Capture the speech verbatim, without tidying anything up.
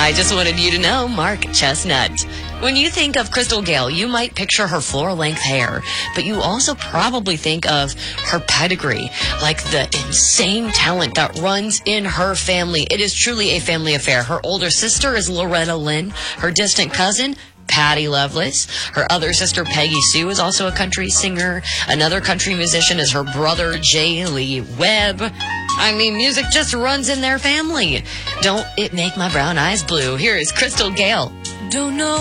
I just wanted you to know, Mark Chestnut. When you think of Crystal Gayle, you might picture her floor-length hair, but you also probably think of her pedigree, like the insane talent that runs in her family. It is truly a family affair. Her older sister is Loretta Lynn. Her distant cousin, Patty Loveless. Her other sister, Peggy Sue, is also a country singer. Another country musician is her brother, J. Lee Webb. I mean, music just runs in their family. Don't it make my brown eyes blue? Here is Crystal Gayle. Don't know